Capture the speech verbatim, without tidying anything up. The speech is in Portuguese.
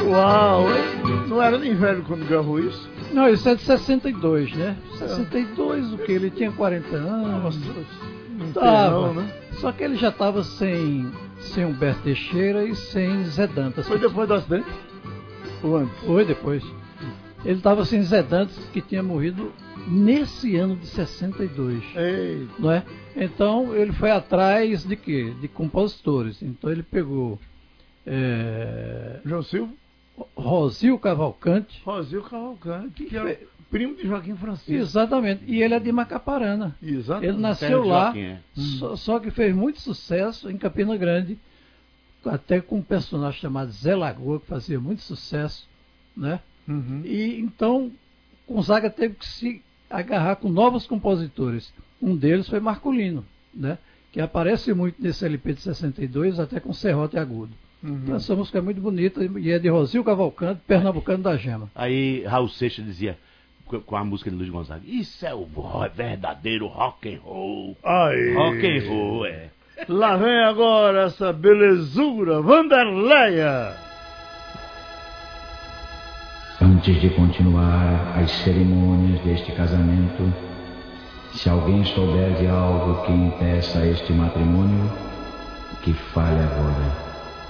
Uau! Não era nem velho quando gravou isso? Não, isso é de sessenta e dois, né? sessenta e dois, o que? Ele tinha quarenta anos. Não tem Tava. não, né? Só que ele já estava sem, sem Humberto Teixeira e sem Zé Dantas. Foi depois do acidente? Ou antes? Foi depois. Ele estava sem Zé Dantas, que tinha morrido nesse ano de sessenta e dois. Ei. Não é? Então ele foi atrás de quê? De compositores. Então ele pegou é... João Silva? Rosil Cavalcante. Rosil Cavalcante, que era primo de Joaquim Francisco. Exatamente. E ele é de Macaparana. Exatamente. Ele nasceu de lá, Joaquim, é. só, só que fez muito sucesso em Campina Grande, até com um personagem chamado Zé Lagoa, que fazia muito sucesso, né? Uhum. E então Gonzaga teve que se agarrar com novos compositores. Um deles foi Marcolino, né? Que aparece muito nesse L P de sessenta e dois, até com serrote agudo. Uhum. Então, essa música é muito bonita e é de Rosil Cavalcante, pernambucano da Gema. Aí Raul Seixas dizia, com- com a música de Luiz Gonzaga, isso é o ro- verdadeiro rock and roll. Aí. Rock and roll, é. Lá vem agora essa belezura, Vanderleia. Antes de continuar as cerimônias deste casamento, se alguém souber de algo que impeça este matrimônio, que fale agora.